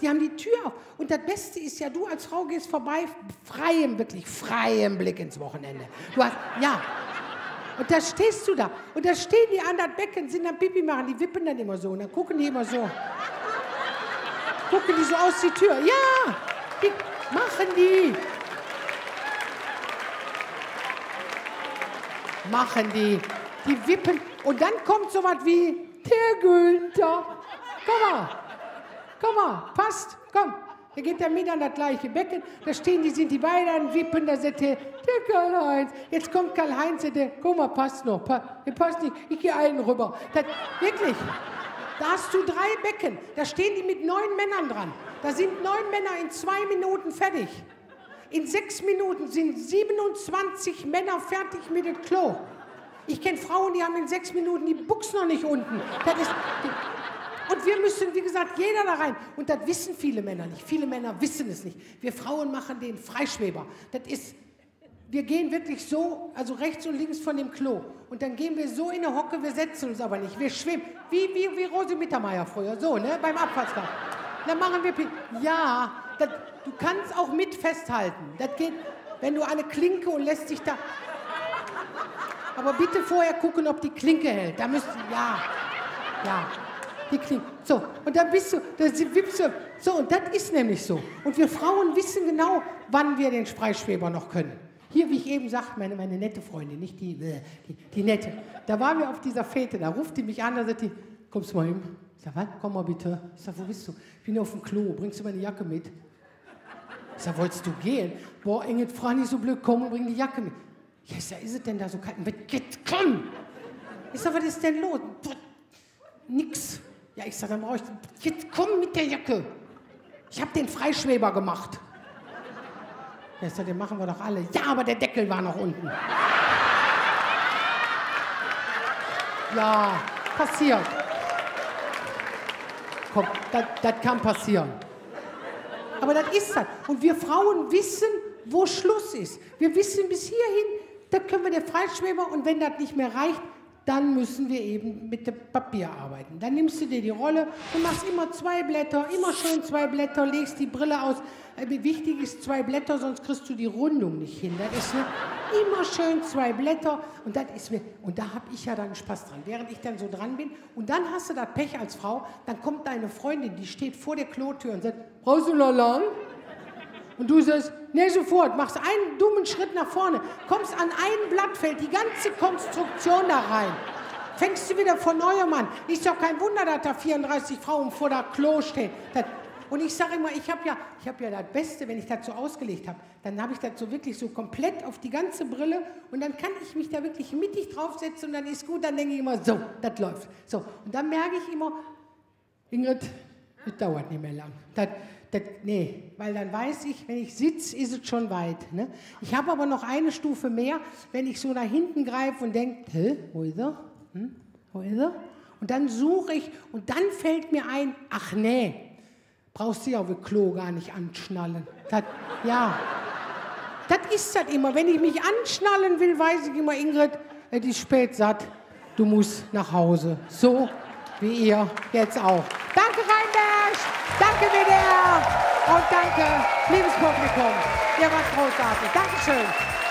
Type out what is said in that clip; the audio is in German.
Die haben die Tür auf. Und das Beste ist ja, du als Frau gehst vorbei, wirklich freiem Blick ins Wochenende. Du hast, ja. Und da stehst du da. Und da stehen die an das Becken, sind am Pipi machen, die wippen dann immer so. Und dann gucken die immer so. Gucken die so aus die Tür. Ja, die machen die. Machen die. Die wippen. Und dann kommt so was wie, der Günther. Komm mal, passt, komm. Da geht der mit an das gleiche Becken, da stehen die, sind die beiden an Wippen, da sagt der Karl-Heinz. Jetzt kommt Karl-Heinz, der, guck mal, passt noch, passt nicht, ich gehe einen rüber. Das, wirklich, da hast du 3 Becken, da stehen die mit 9 Männern dran. Da sind 9 Männer in 2 Minuten fertig. In 6 Minuten sind 27 Männer fertig mit dem Klo. Ich kenne Frauen, die haben in 6 Minuten die Buchs noch nicht unten. Das ist... Und wir müssen, wie gesagt, jeder da rein. Und das wissen viele Männer nicht. Viele Männer wissen es nicht. Wir Frauen machen den Freischweber. Das ist, wir gehen wirklich so, also rechts und links von dem Klo. Und dann gehen wir so in eine Hocke, wir setzen uns aber nicht. Wir schwimmen, wie Rosi Mittermeier früher, so, ne, beim Abfahrtskart. Dann machen wir, ja, das, du kannst auch mit festhalten. Das geht, wenn du eine Klinke und lässt dich da... Aber bitte vorher gucken, ob die Klinke hält. Da müsst ihr, ja. Die Klinge. So, und dann bist du, da wippst du. So, und das ist nämlich so. Und wir Frauen wissen genau, wann wir den Freischweber noch können. Hier, wie ich eben sagte, meine nette Freundin, nicht die nette. Da waren wir auf dieser Fete, da ruft die mich an, da sagt die, kommst du mal hin? Ich sag, was? Komm mal bitte. Ich sag, wo bist du? Ich bin auf dem Klo, bringst du meine Jacke mit? Ich sag, wolltest du gehen? Boah, Ingrid, frag nicht so blöd, komm und bring die Jacke mit. Ja, ich sag, ist es denn da so kalt? Komm! Ich sag, was ist denn los? Nix. Ja, ich sag, dann brauche ich... Jetzt komm mit der Jacke. Ich habe den Freischweber gemacht. Ja, ich sag, den machen wir doch alle. Ja, aber der Deckel war noch unten. Ja, passiert. Komm, das kann passieren. Aber das ist das. Und wir Frauen wissen, wo Schluss ist. Wir wissen bis hierhin, da können wir den Freischweber und wenn das nicht mehr reicht, dann müssen wir eben mit dem Papier arbeiten. Dann nimmst du dir die Rolle und machst immer 2 Blätter, immer schön 2 Blätter, legst die Brille aus. Wichtig ist 2 Blätter, sonst kriegst du die Rundung nicht hin. Das ist immer schön 2 Blätter und das ist mir, und da habe ich ja dann Spaß dran, während ich dann so dran bin. Und dann hast du das Pech als Frau, dann kommt deine Freundin, die steht vor der Klotür und sagt, brauchst du noch lang? Und du sagst, nee, sofort, machst einen dummen Schritt nach vorne, kommst an ein Blatt, fällt die ganze Konstruktion da rein. Fängst du wieder von neuem an. Ist doch kein Wunder, dass da 34 Frauen vor der Klo stehen. Und ich sage immer, ich hab ja das Beste, wenn ich das so ausgelegt habe, dann habe ich das so wirklich so komplett auf die ganze Brille und dann kann ich mich da wirklich mittig draufsetzen und dann ist gut, dann denke ich immer, so, das läuft. So, und dann merke ich immer, Ingrid, das dauert nicht mehr lang. Nee, weil dann weiß ich, wenn ich sitze, ist es schon weit. Ne? Ich habe aber noch eine Stufe mehr, wenn ich so nach hinten greife und denke, wo ist er? Wo ist er? Und dann suche ich und dann fällt mir ein, ach nee, brauchst du ja auf dem Klo gar nicht anschnallen. Ja, das ist das immer. Wenn ich mich anschnallen will, weiß ich immer, Ingrid, es ist spät satt, du musst nach Hause. So wie ihr jetzt auch. Danke, Rheinberg! Danke, WDR! Und danke, liebes Publikum. Ihr wart großartig. Dankeschön.